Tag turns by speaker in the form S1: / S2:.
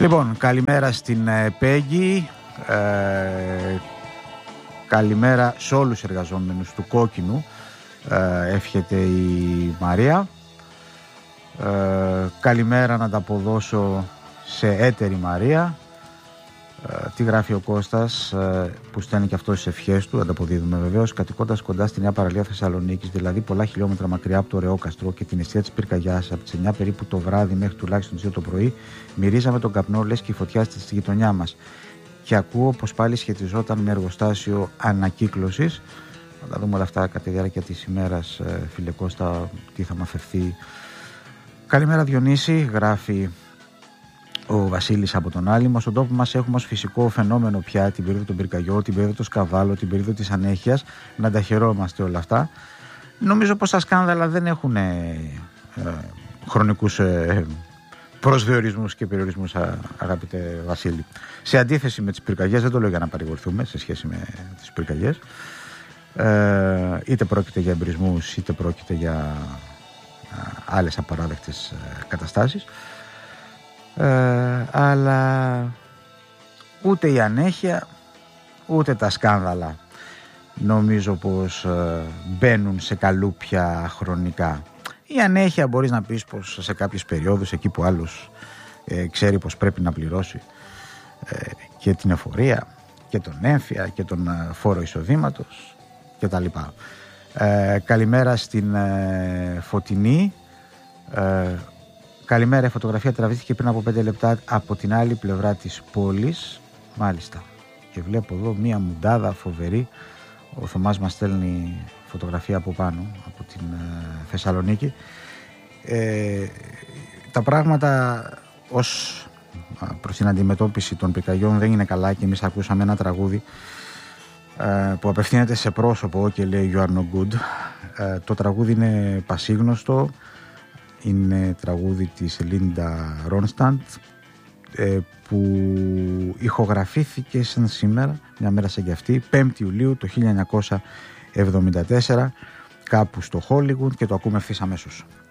S1: Λοιπόν, καλημέρα στην Πέγγι, καλημέρα σε όλους τους εργαζόμενους του Κόκκινου, εύχεται η Μαρία. Καλημέρα να τα αποδώσω σε έτερη Μαρία. Τι γράφει ο Κώστας, που στέλνει και αυτό στις ευχές του, ανταποδίδουμε βεβαίως. Κατοικώντας κοντά στη Νέα Παραλία Θεσσαλονίκης, δηλαδή πολλά χιλιόμετρα μακριά από το Ρεόκαστρο και την εστία της Πυρκαγιάς, από τις 9 περίπου το βράδυ μέχρι τουλάχιστον τις 2 το πρωί, μυρίζαμε τον καπνό λες και η φωτιά στη γειτονιά μας. Και ακούω πως πάλι σχετιζόταν με εργοστάσιο ανακύκλωσης. Θα τα δούμε όλα αυτά κατά τη διάρκεια της ημέρας, φίλε Κώστα, τι θα μαθευθεί. Καλημέρα Διονύση, γράφει ο Βασίλης από τον Άλυμο. Στον τόπο μας έχουμε ως φυσικό φαινόμενο πια την περίοδο των πυρκαγιών, την περίοδο του Σκαβάλου, την περίοδο της ανέχειας. Να τα χαιρόμαστε όλα αυτά. Νομίζω πως τα σκάνδαλα δεν έχουν χρονικούς προσδιορισμούς και περιορισμούς, αγαπητέ Βασίλη. Σε αντίθεση με τις πυρκαγιές, δεν το λέω για να παρηγορηθούμε σε σχέση με τις πυρκαγιές. Είτε πρόκειται για εμπρισμούς, είτε πρόκειται για άλλες απαράδεκτες καταστάσεις. Αλλά ούτε η ανέχεια ούτε τα σκάνδαλα νομίζω πως μπαίνουν σε καλούπια χρονικά. Η ανέχεια μπορείς να πεις πως σε κάποιες περιόδους, εκεί που άλλος ξέρει πως πρέπει να πληρώσει και την εφορία και τον έμφυα και τον φόρο εισοδήματος και τα λοιπά. Καλημέρα στην Φωτεινή. Καλημέρα, η φωτογραφία τραβήθηκε πριν από 5 λεπτά από την άλλη πλευρά της πόλης. Μάλιστα. Και βλέπω εδώ μία μουντάδα φοβερή. Ο Θωμάς μας στέλνει φωτογραφία από πάνω, από την Θεσσαλονίκη. Τα πράγματα ως προς την αντιμετώπιση των πυρκαγιών δεν είναι καλά και εμείς ακούσαμε ένα τραγούδι που απευθύνεται σε πρόσωπο και λέει You are no good. Το τραγούδι είναι πασίγνωστο. Είναι τραγούδι της Λίντα Ρόνσταντ, που ηχογραφήθηκε σαν σήμερα, μια μέρα σαν κι αυτή, 5η Ιουλίου το 1974, κάπου στο Χόλιγουντ, και το ακούμε ευθύς αμέσως.